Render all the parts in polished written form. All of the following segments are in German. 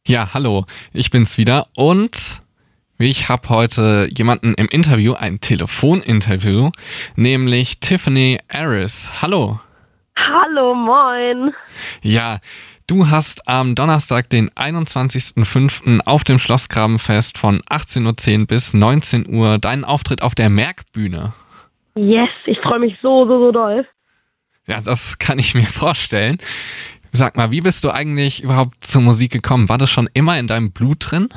Ja, hallo, ich bin's wieder und ich habe heute jemanden im Interview, ein Telefoninterview, nämlich Tiffany Aris. Hallo. Hallo, moin. Ja, du hast am Donnerstag, den 21.05. auf dem Schlossgrabenfest von 18:10 Uhr bis 19 Uhr deinen Auftritt auf der Merkbühne. Yes, ich freue mich so doll. Ja, das kann ich mir vorstellen. Sag mal, wie bist du eigentlich überhaupt zur Musik gekommen? War das schon immer in deinem Blut drin?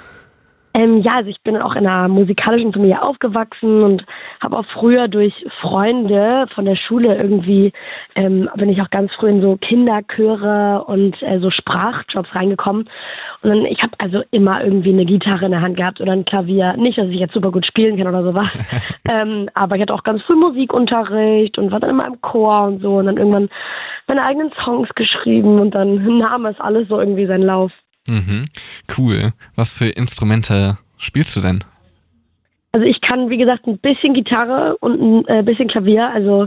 Ja, also ich bin auch in einer musikalischen Familie aufgewachsen und habe auch früher durch Freunde von der Schule irgendwie, bin ich auch ganz früh in so Kinderchöre und so Sprachjobs reingekommen. Und dann, ich habe also immer irgendwie eine Gitarre in der Hand gehabt oder ein Klavier. Nicht, dass ich jetzt super gut spielen kann oder sowas. Aber ich hatte auch ganz früh Musikunterricht und war dann immer im Chor und so. Und dann irgendwann meine eigenen Songs geschrieben und dann nahm es alles so irgendwie seinen Lauf. Mhm, cool. Was für Instrumente spielst du denn? Also ich kann, wie gesagt, ein bisschen Gitarre und ein bisschen Klavier, also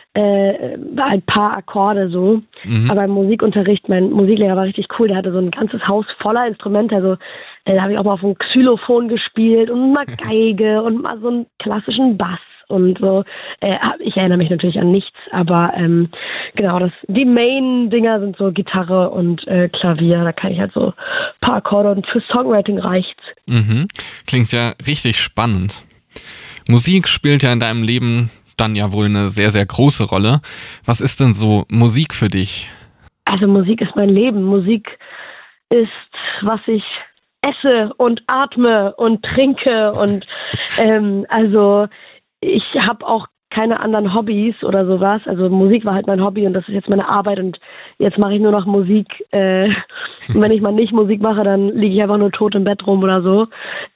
ein paar Akkorde so. Mhm. Aber im Musikunterricht, mein Musiklehrer war richtig cool, der hatte so ein ganzes Haus voller Instrumente. Also da habe ich auch mal auf dem Xylophon gespielt und mal Geige und mal so einen klassischen Bass und so. Ich erinnere mich natürlich an nichts, aber genau, die Main-Dinger sind so Gitarre und Klavier. Da kann ich halt so ein paar Akkorde und für Songwriting reicht's. Mhm. Klingt ja richtig spannend. Musik spielt ja in deinem Leben dann ja wohl eine sehr, sehr große Rolle. Was ist denn so Musik für dich? Also Musik ist mein Leben. Musik ist, was ich esse und atme und trinke und also ich habe auch keine anderen Hobbys oder sowas. Also Musik war halt mein Hobby und das ist jetzt meine Arbeit und jetzt mache ich nur noch Musik. Und wenn ich mal nicht Musik mache, dann liege ich einfach nur tot im Bett rum oder so.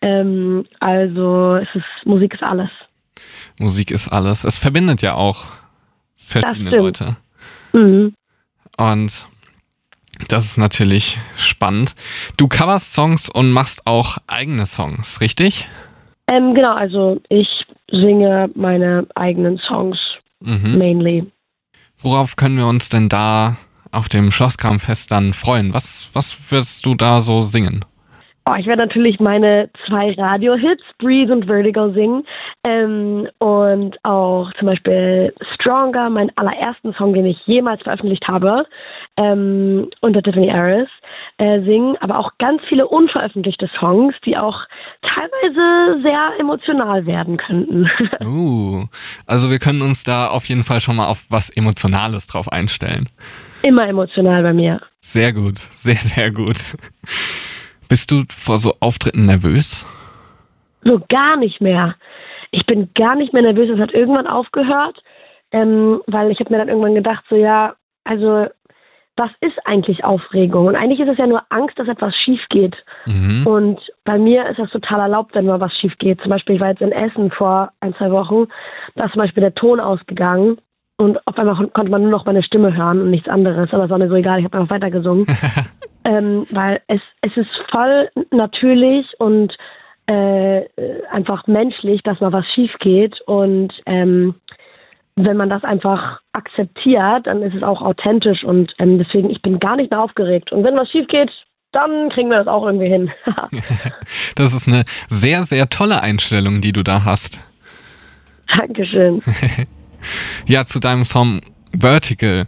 Also Musik ist alles. Musik ist alles. Es verbindet ja auch verschiedene Leute. Mhm. Und das ist natürlich spannend. Du coverst Songs und machst auch eigene Songs, richtig? Genau, also ich singe meine eigenen Songs mainly. Worauf können wir uns denn da auf dem Schlossgrabenfest dann freuen? Was wirst du da so singen? Ich werde natürlich meine 2 Radio-Hits, Breathe und Vertigo, singen. Und auch zum Beispiel Stronger, meinen allerersten Song, den ich jemals veröffentlicht habe, unter Tiffany Aris, singen. Aber auch ganz viele unveröffentlichte Songs, die auch teilweise sehr emotional werden könnten. Also wir können uns da auf jeden Fall schon mal auf was Emotionales drauf einstellen. Immer emotional bei mir. Sehr gut, sehr, sehr gut. Bist du vor so Auftritten nervös? So gar nicht mehr. Ich bin gar nicht mehr nervös. Es hat irgendwann aufgehört, weil ich habe mir dann irgendwann gedacht, so ja, also was ist eigentlich Aufregung? Und eigentlich ist es ja nur Angst, dass etwas schief geht. Und bei mir ist das total erlaubt, wenn mal was schief geht. Zum Beispiel, ich war jetzt in Essen vor 1-2 Wochen, da ist zum Beispiel der Ton ausgegangen. Und auf einmal konnte man nur noch meine Stimme hören und nichts anderes. Aber es war mir so egal, ich habe einfach weiter gesungen. Weil es ist voll natürlich und einfach menschlich, dass mal was schief geht. Und wenn man das einfach akzeptiert, dann ist es auch authentisch. Und deswegen, ich bin gar nicht mehr aufgeregt. Und wenn was schief geht, dann kriegen wir das auch irgendwie hin. Das ist eine sehr, sehr tolle Einstellung, die du da hast. Dankeschön. Ja, zu deinem Song Vertigo.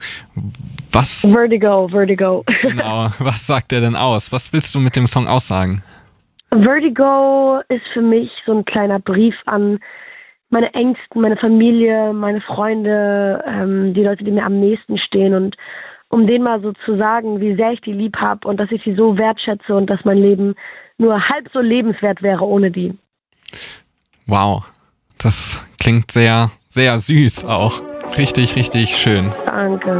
Vertigo. Genau, was sagt der denn aus? Was willst du mit dem Song aussagen? Vertigo ist für mich so ein kleiner Brief an meine Ängsten, meine Familie, meine Freunde, die Leute, die mir am nächsten stehen und um denen mal so zu sagen, wie sehr ich die lieb habe und dass ich sie so wertschätze und dass mein Leben nur halb so lebenswert wäre ohne die. Wow, das klingt sehr, sehr süß auch. Richtig, richtig schön. Danke.